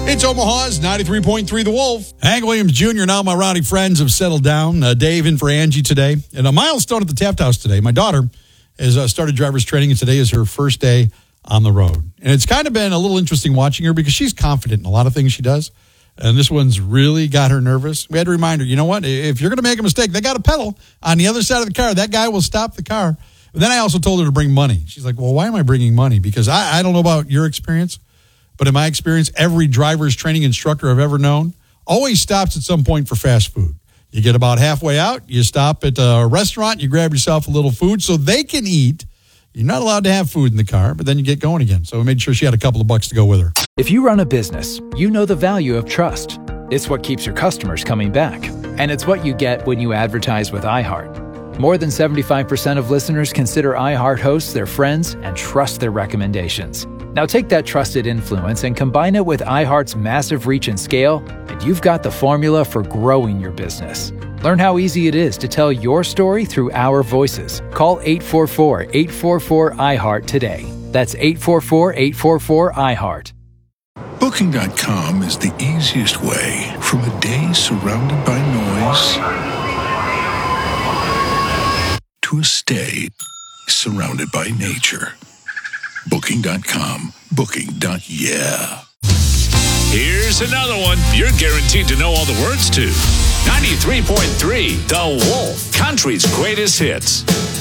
It's Omaha's 93.3 The Wolf. Hank Williams Jr. Now my rowdy friends have settled down. Dave in for Angie today. And a milestone at the Taft House today. My daughter has started driver's training, and today is her first day on the road. And it's kind of been a little interesting watching her because she's confident in a lot of things she does. And this one's really got her nervous. We had to remind her, you know what? If you're going to make a mistake, they got a pedal on the other side of the car. That guy will stop the car. But then I also told her to bring money. She's like, well, why am I bringing money? Because I don't know about your experience, but in my experience, every driver's training instructor I've ever known always stops at some point for fast food. You get about halfway out, you stop at a restaurant, you grab yourself a little food so they can eat. You're not allowed to have food in the car, but then you get going again. So we made sure she had a couple of bucks to go with her. If you run a business, you know the value of trust. It's what keeps your customers coming back. And it's what you get when you advertise with iHeart. More than 75% of listeners consider iHeart hosts their friends and trust their recommendations. Now take that trusted influence and combine it with iHeart's massive reach and scale, and you've got the formula for growing your business. Learn how easy it is to tell your story through our voices. Call 844-844-iHeart today. That's 844-844-iHeart. Booking.com is the easiest way from a day surrounded by noise to a stay surrounded by nature. Booking.com. Booking.yeah. Here's another one you're guaranteed to know all the words to. 93.3 The Wolf, country's greatest hits.